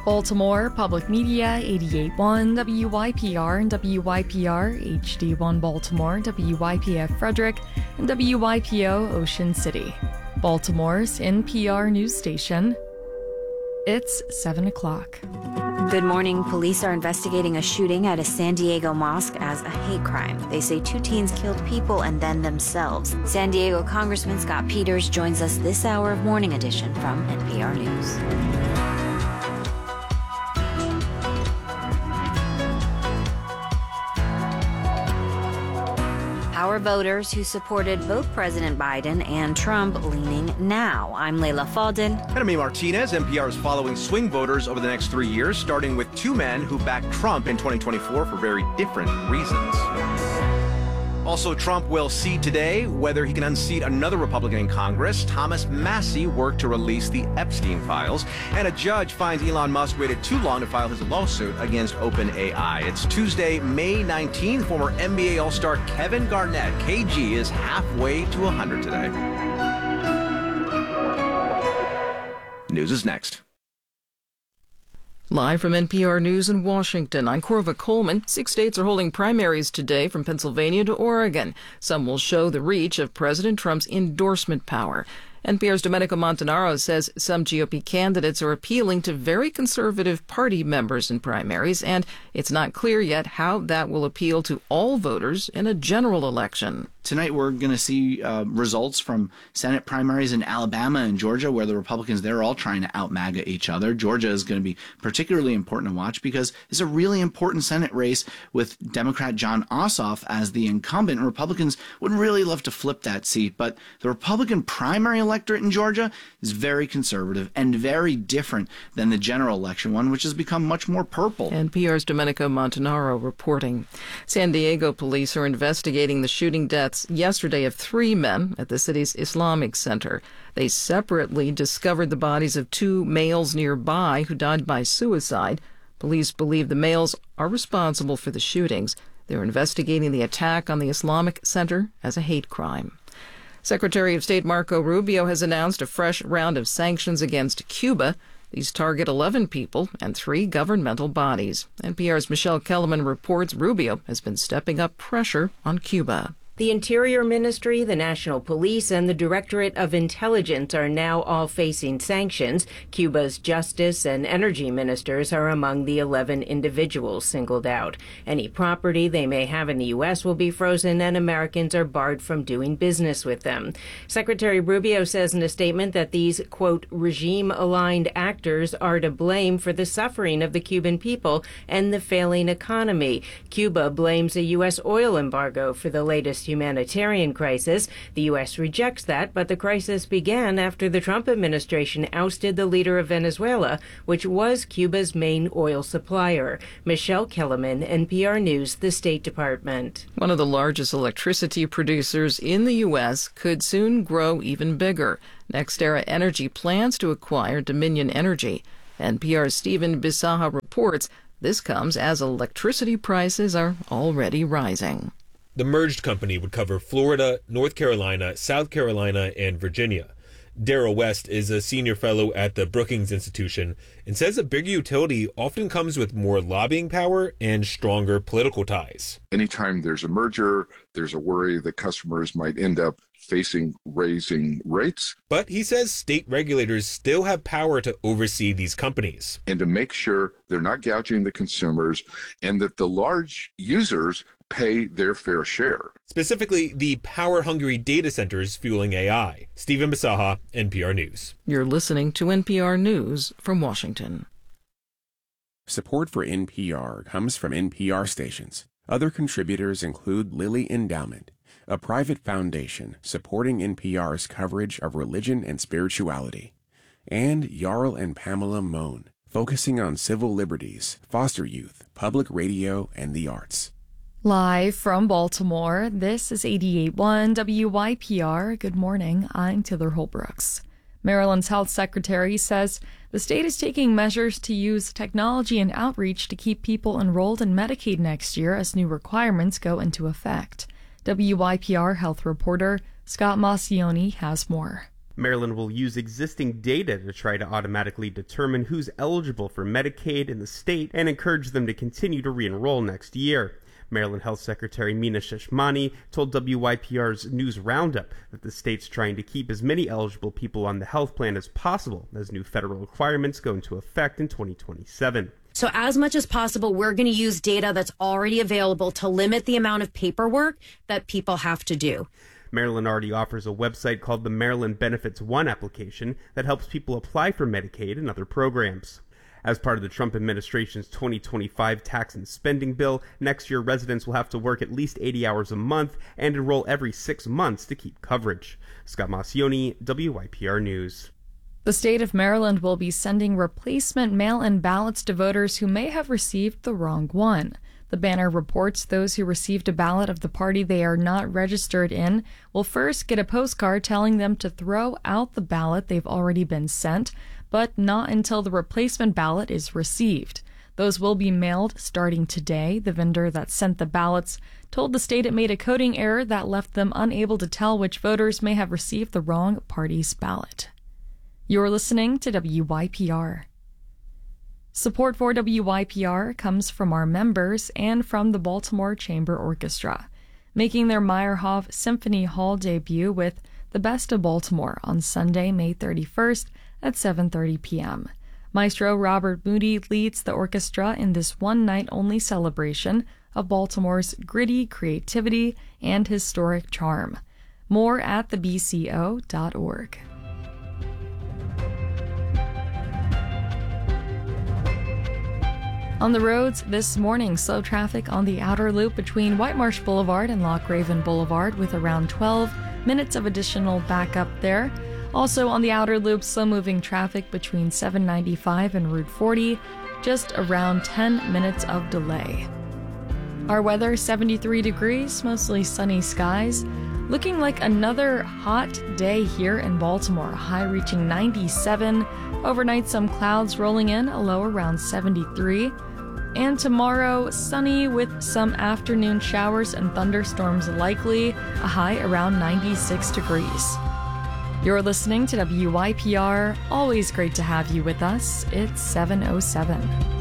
Baltimore Public Media 88.1 WYPR and WYPR HD1 Baltimore, WYPF Frederick, and WYPO Ocean City. Baltimore's NPR news station. It's 7 o'clock. Good morning. Police are investigating a shooting at a San Diego mosque as a hate crime. They say 2 teens killed people and then themselves. San Diego Congressman Scott Peters joins us this hour of Morning Edition from NPR News. Our voters who supported both President Biden and Trump leaning now. I'm Leila Fadel. And I'm Martinez. NPR is following swing voters over the next 3 years, starting with 2 men who backed Trump in 2024 for very different reasons. Also, Trump will see today whether he can unseat another Republican in Congress. Thomas Massie worked to release the Epstein files, and a judge finds Elon Musk waited too long to file his lawsuit against OpenAI. It's Tuesday, May 19th. Former NBA All-Star Kevin Garnett, KG, is halfway to 100 today. News is next. Live from NPR News in Washington, I'm Corva Coleman. 6 states are holding primaries today, from Pennsylvania to Oregon. Some will show the reach of President Trump's endorsement power. NPR's Domenico Montanaro says some GOP candidates are appealing to very conservative party members in primaries, and it's not clear yet how that will appeal to all voters in a general election. Tonight, we're going to see results from Senate primaries in Alabama and Georgia, where the Republicans, they're all trying to out-MAGA each other. Georgia is going to be particularly important to watch because it's a really important Senate race with Democrat Jon Ossoff as the incumbent. Republicans would really love to flip that seat, but the Republican primary electorate in Georgia is very conservative and very different than the general election one, which has become much more purple. NPR's Domenico Montanaro reporting. San Diego police are investigating the shooting deaths yesterday of 3 men at the city's Islamic Center. They separately discovered the bodies of 2 males nearby who died by suicide. Police believe the males are responsible for the shootings. They're investigating the attack on the Islamic Center as a hate crime. Secretary of State Marco Rubio has announced a fresh round of sanctions against Cuba. These target 11 people and 3 governmental bodies. NPR's Michelle Kellerman reports Rubio has been stepping up pressure on Cuba. The Interior Ministry, the National Police, and the Directorate of Intelligence are now all facing sanctions. Cuba's Justice and Energy ministers are among the 11 individuals singled out. Any property they may have in the U.S. will be frozen, and Americans are barred from doing business with them. Secretary Rubio says in a statement that these, quote, regime-aligned actors are to blame for the suffering of the Cuban people and the failing economy. Cuba blames a U.S. oil embargo for the latest humanitarian crisis. The U.S. rejects that, but the crisis began after the Trump administration ousted the leader of Venezuela, which was Cuba's main oil supplier. Michelle Kellerman, NPR News, the State Department. One of the largest electricity producers in the U.S. could soon grow even bigger. NextEra Energy plans to acquire Dominion Energy. NPR's Stephen Bisaha reports this comes as electricity prices are already rising. The merged company would cover Florida, North Carolina, South Carolina, and Virginia. Darrell West is a senior fellow at the Brookings Institution and says a bigger utility often comes with more lobbying power and stronger political ties. Anytime there's a merger, there's a worry that customers might end up facing raising rates. But he says state regulators still have power to oversee these companies. And to make sure they're not gouging the consumers and that the large users pay their fair share. Specifically, the power-hungry data centers fueling AI. Stephen Bisaha, NPR News. You're listening to NPR News from Washington. Support for NPR comes from NPR stations. Other contributors include Lilly Endowment, a private foundation supporting NPR's coverage of religion and spirituality, and Jarl and Pamela Mohn, focusing on civil liberties, foster youth, public radio, and the arts. Live from Baltimore, this is 88.1 WYPR. Good morning, I'm Taylor Holbrooks. Maryland's health secretary says the state is taking measures to use technology and outreach to keep people enrolled in Medicaid next year as new requirements go into effect. WYPR health reporter Scott Maucione has more. Maryland will use existing data to try to automatically determine who's eligible for Medicaid in the state and encourage them to continue to re-enroll next year. Maryland Health Secretary Meena Sheshmani told WYPR's News Roundup that the state's trying to keep as many eligible people on the health plan as possible as new federal requirements go into effect in 2027. So as much as possible, we're going to use data that's already available to limit the amount of paperwork that people have to do. Maryland already offers a website called the Maryland Benefits One application that helps people apply for Medicaid and other programs. As part of the Trump administration's 2025 tax and spending bill, next year residents will have to work at least 80 hours a month and enroll every 6 months to keep coverage. Scott Masioni, WYPR News. The state of Maryland will be sending replacement mail-in ballots to voters who may have received the wrong one. The banner reports those who received a ballot of the party they are not registered in will first get a postcard telling them to throw out the ballot they've already been sent, but not until the replacement ballot is received. Those will be mailed starting today. The vendor that sent the ballots told the state it made a coding error that left them unable to tell which voters may have received the wrong party's ballot. You're listening to WYPR. Support for WYPR comes from our members and from the Baltimore Chamber Orchestra, making their Meyerhoff Symphony Hall debut with The Best of Baltimore on Sunday, May 31st at 7:30 p.m. Maestro Robert Moody leads the orchestra in this one-night-only celebration of Baltimore's gritty creativity and historic charm. More at thebco.org. On the roads this morning, slow traffic on the outer loop between White Marsh Boulevard and Loch Raven Boulevard with around 12 minutes of additional backup there. Also on the outer loop, slow-moving traffic between 795 and Route 40, just around 10 minutes of delay. Our weather, 73 degrees, mostly sunny skies. Looking like another hot day here in Baltimore, a high reaching 97. Overnight, some clouds rolling in, a low around 73. And tomorrow, sunny with some afternoon showers and thunderstorms likely, a high around 96 degrees. You're listening to WYPR. Always great to have you with us. It's 7:07.